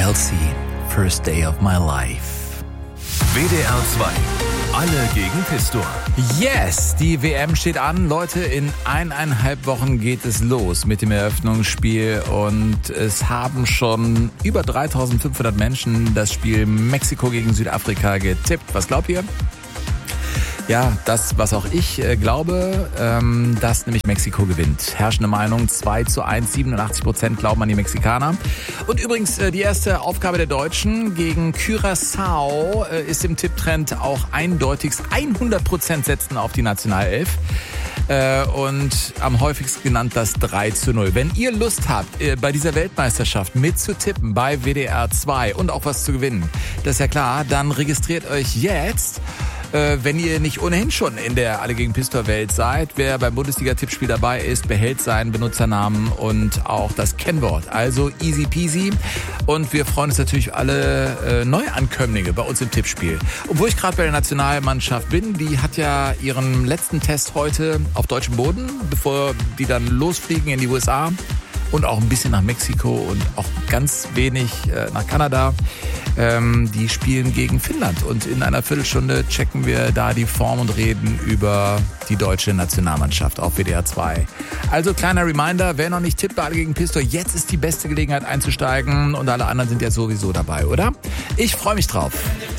LC, First Day of My Life. WDR 2. Alle gegen Pistor. Yes, die WM steht an. Leute, in 1,5 Wochen geht es los mit dem Eröffnungsspiel und es haben schon über 3.500 Menschen das Spiel Mexiko gegen Südafrika getippt. Was glaubt ihr? Ja, das, was auch ich glaube, dass nämlich Mexiko gewinnt. Herrschende Meinung 2:1, 87% glauben an die Mexikaner. Und übrigens, die erste Aufgabe der Deutschen gegen Curaçao ist im Tipptrend auch eindeutig 100% setzen auf die Nationalelf. Und am häufigsten genannt das 3:0. Wenn ihr Lust habt, bei dieser Weltmeisterschaft mitzutippen bei WDR 2 und auch was zu gewinnen, das ist ja klar, dann registriert euch jetzt. Wenn ihr nicht ohnehin schon in der Alle gegen Pistor-Welt seid, wer beim Bundesliga-Tippspiel dabei ist, behält seinen Benutzernamen und auch das Kennwort. Also easy peasy. Und wir freuen uns natürlich alle Neuankömmlinge bei uns im Tippspiel. Obwohl ich gerade bei der Nationalmannschaft bin, die hat ja ihren letzten Test heute auf deutschem Boden, bevor die dann losfliegen in die USA und auch ein bisschen nach Mexiko und auch ganz wenig nach Kanada. Die spielen gegen Finnland und in einer Viertelstunde checken wir da die Form und reden über die deutsche Nationalmannschaft auf WDR 2. Also kleiner Reminder, wer noch nicht tippt bei Alle gegen Pistor, jetzt ist die beste Gelegenheit einzusteigen und alle anderen sind ja sowieso dabei, oder? Ich freue mich drauf.